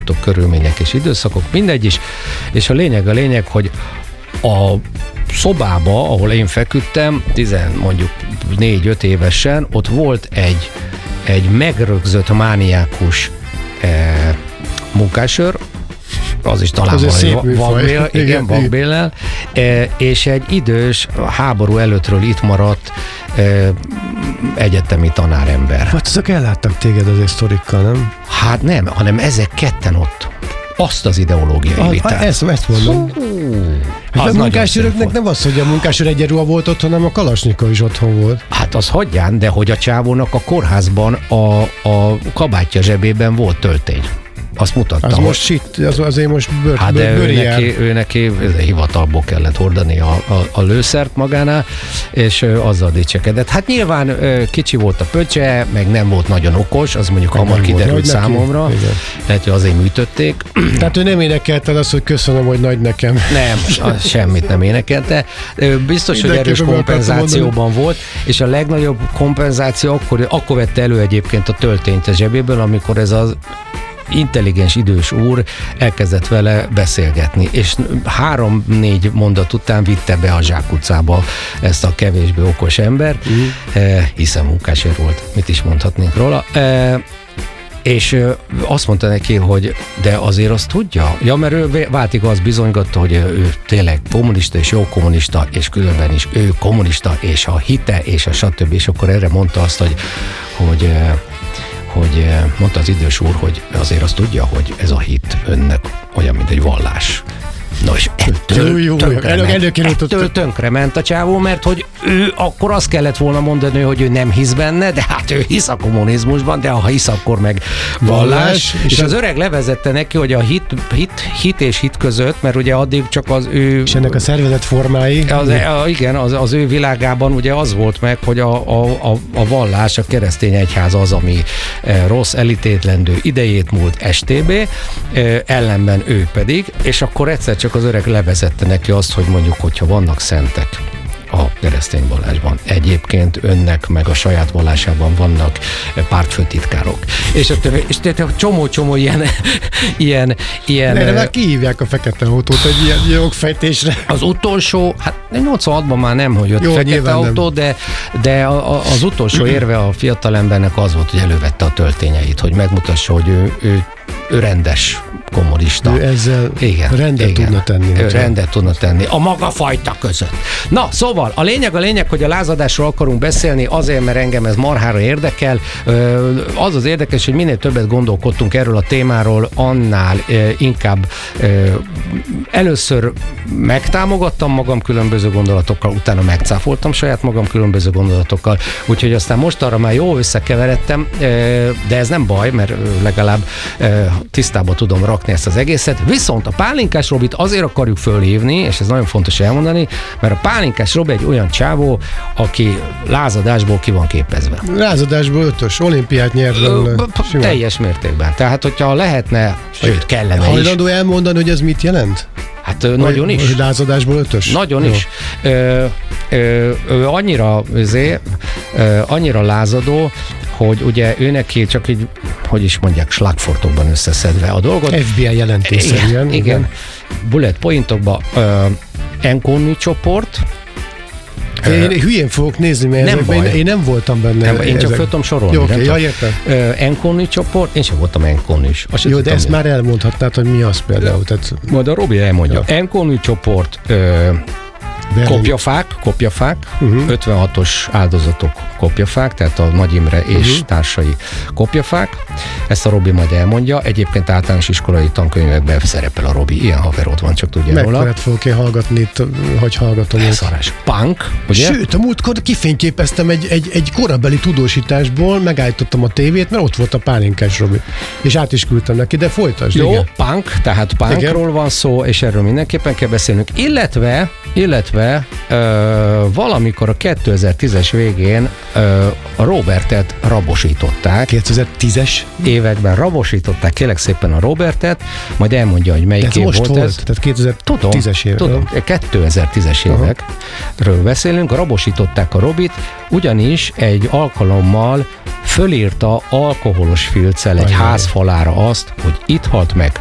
körülmények és időszakok, mindegy is, és a lényeg, hogy a szobába, ahol én feküdtem, mondjuk 4-5 évesen, ott volt egy megrögzött mániákus munkásőr, az is talán vakbéllel, és egy idős, háború előttről itt maradt egyetemi tanárember. Hát azok elláttak téged azért sztorikkal, nem? Hát nem, hanem ezek ketten ott azt az ideológiai vitát. Ezt mondom. A munkásőröknek nem az, hogy a munkásőr egyenruha volt otthon, hanem a Kalasnyikov is otthon volt. Hát az hagyján, de hogy a csávónak a kórházban a kabátja zsebében volt töltény. Azt mutatta. Az most shit, azért most hát de ő neki hivatalból kellett hordani a lőszert magánál, és azzal dicsekedett. Hát nyilván kicsi volt a pöccse, meg nem volt nagyon okos, az mondjuk hamar kiderült számomra. Tehát, hogy azért műtötték. Tehát ő nem énekelte azt, hogy köszönöm, hogy nagy nekem. Nem, semmit nem énekelte. Biztos, hogy erős kompenzációban volt, és a legnagyobb kompenzáció akkor vette elő egyébként a töltényt a zsebéből, amikor ez az intelligens idős úr elkezdett vele beszélgetni, és 3-4 mondat után vitte be a zsákutcába ezt a kevésbé okos ember, hiszen munkásőr volt, mit is mondhatnénk róla, és azt mondta neki, hogy de azért azt tudja. Ja, mert ő váltig azt bizonygatta, hogy ő tényleg kommunista, és jó kommunista, és különben is ő kommunista, és a hite, és a stb. És akkor erre mondta azt, hogy mondta az idős úr, hogy azért azt tudja, hogy ez a hit önnek olyan, mint egy vallás. Nos, ettől tönkrement a csávó, mert hogy ő akkor azt kellett volna mondani, hogy ő nem hisz benne, de hát ő hisz a kommunizmusban, de ha hisz, akkor meg vallás. És az öreg levezette neki, hogy a hit és hit között, mert ugye addig csak az ő... És ennek a szervezet formái. Igen, az ő világában ugye az volt meg, hogy a vallás, a keresztény egyház az, ami rossz, elítétlendő, idejét múlt STB, ellenben ő pedig, és akkor egyszer csak az öreg levezette neki azt, hogy mondjuk, hogyha vannak szentek a keresztény vallásban, egyébként önnek meg a saját vallásában vannak pártfőtitkárok. És csomó ilyen... Erre már kihívják a fekete autót egy ilyen jogfejtésre. Az utolsó, hát 86-ban már nem, hogy jött fekete autó, de az utolsó érve a fiatalembernek az volt, hogy elővette a töltényeit, hogy megmutassa, hogy ő rendes kommunista. Ő ezzel rendet tudna tenni. Ő rendet tudna tenni. A maga fajta között. Na, szóval a lényeg, hogy a lázadásról akarunk beszélni, azért, mert engem ez marhára érdekel. Az érdekes, hogy minél többet gondolkodtunk erről a témáról, annál inkább először megtámogattam magam különböző gondolatokkal, utána megcáfoltam saját magam különböző gondolatokkal, úgyhogy aztán most arra már jó összekeveredtem, de ez nem baj, mert legalább tisztába tudom rakni ezt az egészet. Viszont a Pálinkás Robit azért akarjuk fölhívni, és ez nagyon fontos elmondani, mert a Pálinkás Robi egy olyan csávó, aki lázadásból ki van képezve. Lázadásból 5-ös, olimpiát nyert. Teljes mértékben. Tehát, hogyha lehetne, sőt, kellene is. Hajlandó elmondani, hogy ez mit jelent? Hát nagyon is. Hogy lázadásból 5-ös? Nagyon is. Annyira lázadó, hogy ugye ő neki csak így, hogy is mondják, slagfortokban összeszedve a dolgot. FBI jelentésszerűen. Igen. Bullet pointokban Enconu csoport. Én hülyén fogok nézni, mert én nem voltam benne. Nem, én csak föl tudom sorolni. Jó, oké, értem. Enconu csoport, én sem voltam Enconu-s. Jó, de ezt már elmondhatnád, hogy mi az például. Tehát... Majd a Robi elmondja. Enconu csoport, kopjafák, 56-os áldozatok kopjafák, tehát a Nagy Imre és társai kopjafák. Ezt a Robi majd elmondja. Egyébként általános iskolai tankönyvekben szerepel a Robi. Ilyen haverod van, csak tudja róla. Mekkorát fogok én hallgatni itt, hogy hallgatom. Szarás. Punk, ugye? Sőt, a múltkor kifényképeztem egy korabeli tudósításból, megállítottam a tévét, mert ott volt a Pálinkás Robi. És át is küldtem neki, de folytasd. Jó, igen. punk, tehát punkról van szó, és erről mindenképpen kell beszélnünk. Illetve illetve valamikor a 2010-es végén a Robertet rabosították. 2010-es években rabosították, kérlek szépen a Robertet, majd elmondja, hogy melyik év volt ez. Tehát 2010-es évek. Tudom, 2010-es évekről beszélünk, rabosították a Robit, ugyanis egy alkalommal fölírta alkoholos filccel egy házfalára azt, hogy itt halt meg